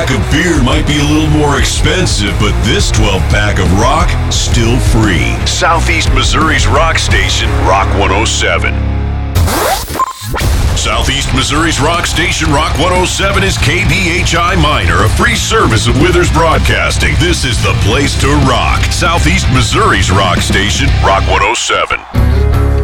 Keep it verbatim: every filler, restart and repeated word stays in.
pack of beer might be a little more expensive, but this twelve pack of rock, still free. Southeast Missouri's rock station, Rock one oh seven. Southeast Missouri's rock station, Rock one oh seven, is K B H I Minor, a free service of Withers Broadcasting. This is the place to rock. Southeast Missouri's rock station, Rock one oh seven.